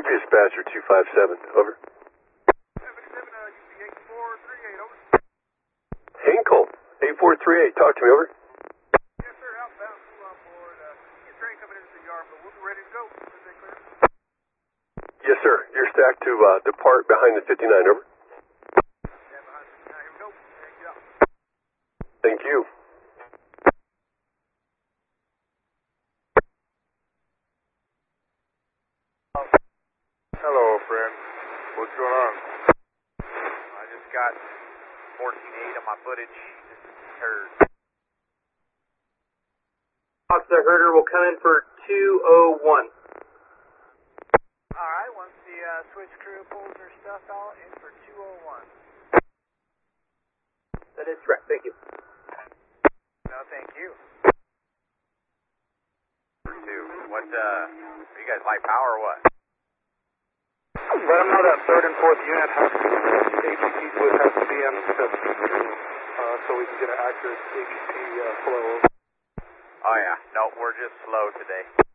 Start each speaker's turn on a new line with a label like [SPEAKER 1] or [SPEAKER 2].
[SPEAKER 1] Dispatcher 257, over.
[SPEAKER 2] 77, UC 8438, over.
[SPEAKER 1] Hinkle, 8438, talk to me, over.
[SPEAKER 2] Yes, sir, outbound, full on board. See a train coming into the yard, but we'll be ready to go. Is that clear?
[SPEAKER 1] Yes, sir. You're stacked to depart behind the 59, over.
[SPEAKER 2] Yeah, behind us. Now, here we go. Thank you.
[SPEAKER 1] Thank you.
[SPEAKER 3] Hello, friend. What's going on?
[SPEAKER 2] I just got 14.8 on my footage. This is Turd.
[SPEAKER 4] The herder will come in for 201.
[SPEAKER 2] Alright, once the switch crew pulls their stuff out, in for 201.
[SPEAKER 4] That is correct, thank you.
[SPEAKER 2] No, thank you.
[SPEAKER 3] 2. What, are you guys light power or what?
[SPEAKER 4] Let them know that 3rd and 4th unit has to be, AGP switch has to be on the 7th, so we can get an accurate AGP flow.
[SPEAKER 3] Oh, yeah. No, we're just slow today.